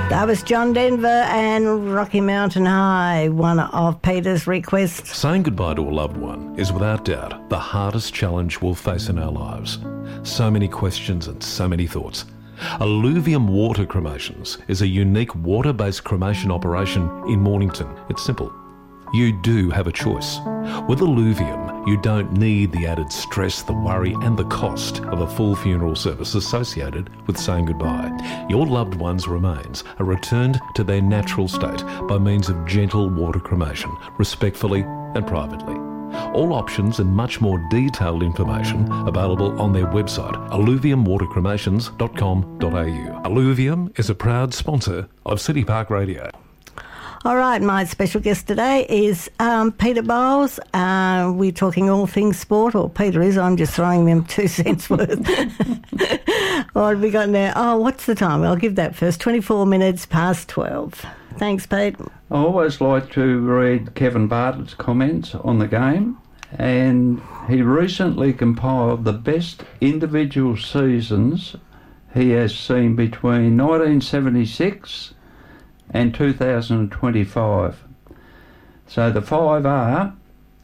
That was John Denver and Rocky Mountain High, one of Peter's requests. Saying goodbye to a loved one is without doubt the hardest challenge we'll face in our lives. So many questions and so many thoughts. Alluvium Water Cremations is a unique water-based cremation operation in Mornington. It's simple. You do have a choice. With Alluvium, you don't need the added stress, the worry and the cost of a full funeral service associated with saying goodbye. Your loved one's remains are returned to their natural state by means of gentle water cremation, respectfully and privately. All options and much more detailed information available on their website, alluviumwatercremations.com.au. Alluvium is a proud sponsor of City Park Radio. All right, my special guest today is Peter Bowles. We're talking all things sport, or Peter is. I'm just throwing them 2 cents worth. What have we got now? Oh, what's the time? I'll give that first. 24 minutes past 12. Thanks, Pete. I always like to read Kevin Bartlett's comments on the game, and he recently compiled the best individual seasons he has seen between 1976 and 2025. So the 5 are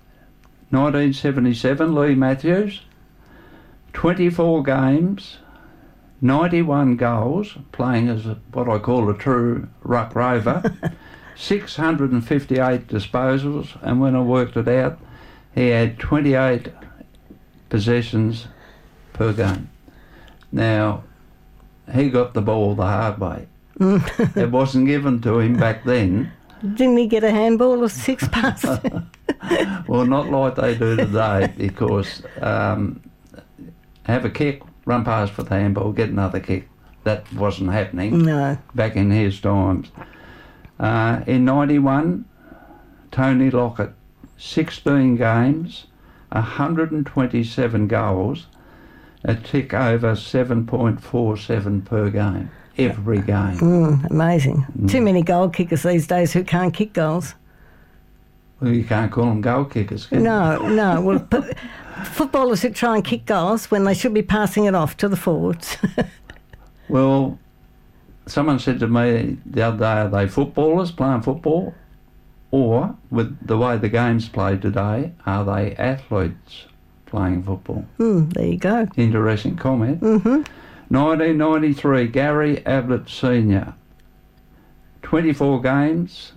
1977, Lee Matthews, 24 games, 91 goals, playing as what I call a true ruck rover, 658 disposals, and when I worked it out, he had 28 possessions per game. Now, he got the ball the hard way. It wasn't given to him back then. Didn't he get a handball or 6 passes? Well, not like they do today, because have a kick, run past for the handball, get another kick. That wasn't happening back in his times. In 91, Tony Lockett, 16 games, 127 goals, a tick over 7.47 per game. Every game. Amazing. Too many goal kickers these days who can't kick goals. Well, you can't call them goal kickers, can you? No. Well, footballers who try and kick goals when they should be passing it off to the forwards. Well, someone said to me the other day, are they footballers playing football? Or, with the way the game's played today, are they athletes playing football? There you go. Interesting comment. 1993, Gary Ablett Sr., 24 games,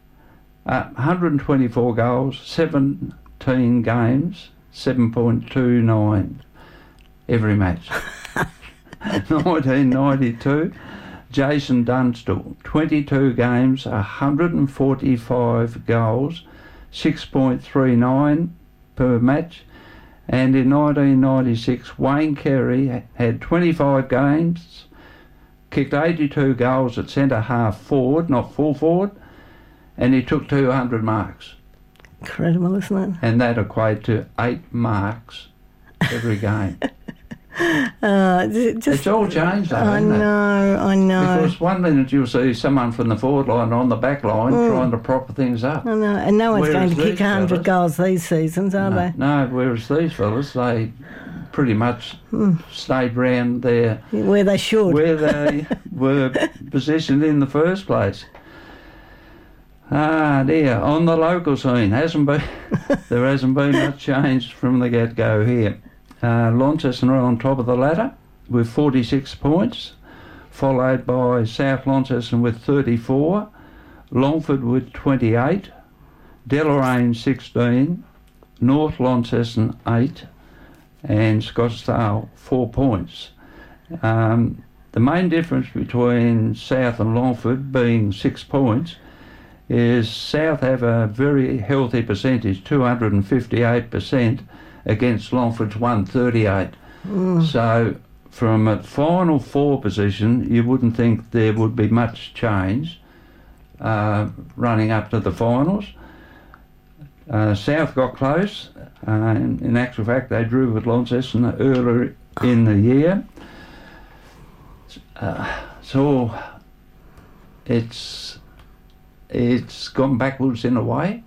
124 goals, 17 games, 7.29 every match. 1992, Jason Dunstall, 22 games, 145 goals, 6.39 per match. And in 1996, Wayne Carey had 25 games, kicked 82 goals at centre-half forward, not full forward, and he took 200 marks. Incredible, isn't it? And that equated to 8 marks every game. It's all changed, though, I isn't it? I know. Because one minute you'll see someone from the forward line on the back line trying to prop things up. I know, and no one's Whereas going to kick 100 fellas, goals these seasons, are they? No, whereas these fellas, they pretty much stayed round there where they should, where they were positioned in the first place. Ah dear, on the local scene, there hasn't been much change from the get-go here. Launceston are on top of the ladder with 46 points, followed by South Launceston with 34, Longford with 28, Deloraine 16, North Launceston 8, and Scottsdale 4 points. The main difference between South and Longford being 6 points is South have a very healthy percentage, 258%, against Longford's 138. So from a final 4 position, you wouldn't think there would be much change running up to the finals. South got close. In actual fact, they drew with Launceston earlier in the year. So it's gone backwards in a way,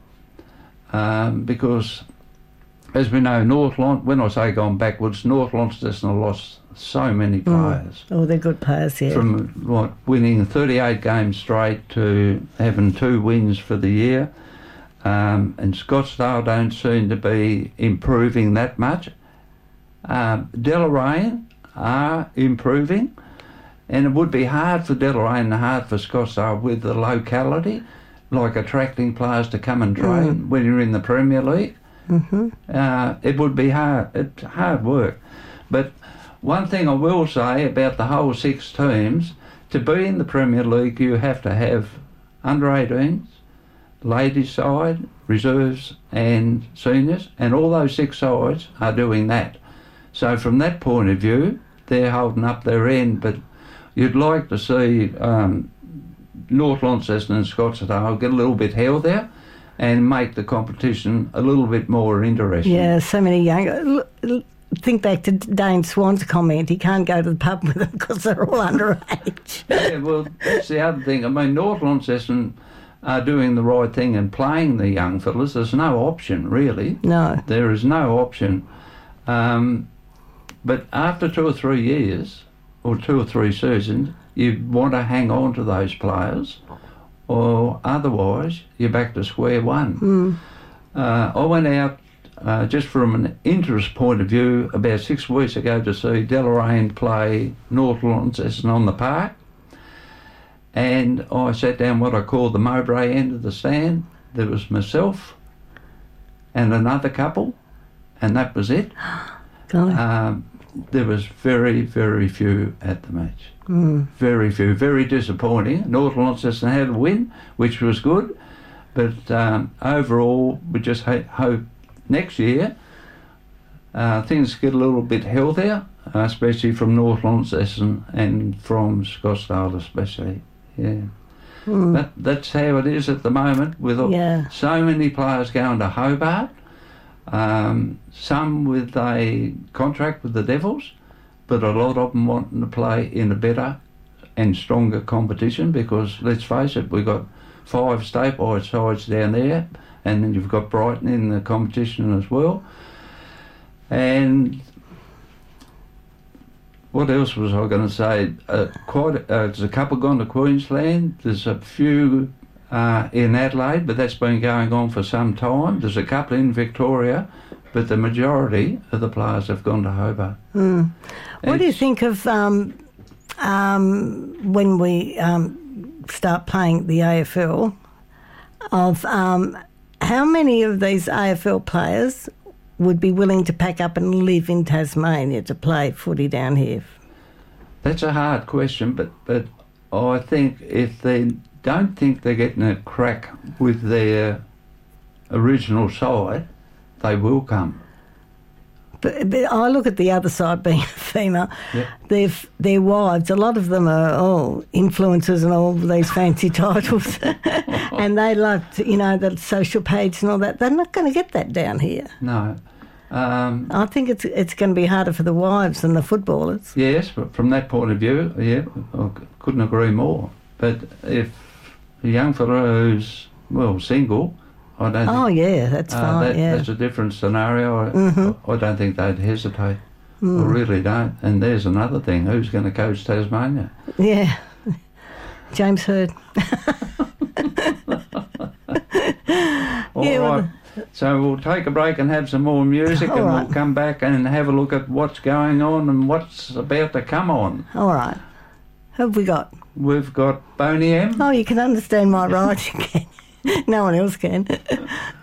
because, as we know, when I say gone backwards, North Launceston lost so many players. Oh, they're good players, yeah. From winning 38 games straight to having 2 wins for the year. And Scottsdale don't seem to be improving that much. Deloraine are improving, and it would be hard for Deloraine and hard for Scottsdale with the locality, like attracting players to come and train when you're in the Premier League. It would be hard. It's hard work. But one thing I will say about the whole 6 teams, to be in the Premier League you have to have under 18s, ladies side, reserves and seniors, and all those 6 sides are doing that. So from that point of view, they're holding up their end, but you'd like to see North Launceston and Scottsdale get a little bit healthier and make the competition a little bit more interesting. Yeah, so many young... Think back to Dane Swan's comment, he can't go to the pub with them because they're all underage. Yeah, well, that's the other thing. I mean, North Launceston are doing the right thing and playing the young fellas. There's no option, really. No. There is no option. But after 2 or 3 years, or 2 or 3 seasons, you want to hang on to those players, or otherwise you're back to square one. I went out just from an interest point of view about 6 weeks ago to see Deloraine play North Launceston on the park, and I sat down what I call the Mowbray end of the stand. There was myself and another couple, and that was it. There was very, very few at the match. Very few. Very disappointing. North Launceston had a win, which was good, but overall we just hope next year things get a little bit healthier, especially from North Launceston and from Scottsdale especially. Yeah. That's how it is at the moment, with so many players going to Hobart, some with a contract with the Devils, but a lot of them wanting to play in a better and stronger competition, because let's face it, we've got 5 statewide sides down there, and then you've got Brighton in the competition as well. And what else was I going to say? There's a couple gone to Queensland. There's a few in Adelaide, but that's been going on for some time. There's a couple in Victoria, but the majority of the players have gone to Hobart. What do you think of when we start playing the AFL, of how many of these AFL players would be willing to pack up and live in Tasmania to play footy down here? That's a hard question, but I think if they don't think they're getting a crack with their original side, they will come. But I look at the other side, being a female, their wives, a lot of them are influencers and all these fancy titles, and they love to, the social page and all that. They're not going to get that down here. No. I think it's going to be harder for the wives than the footballers. Yes, but from that point of view, I couldn't agree more. But if a young fellow who's, single, I don't think... that's fine, that's a different scenario. I don't think they'd hesitate. I really don't. And there's another thing. Who's going to coach Tasmania? Yeah. James Hird. All right. So we'll take a break and have some more music, and we'll come back and have a look at what's going on and what's about to come on. All right. Who have we got? We've got Boney M. Oh, you can understand my writing, can you? No one else can.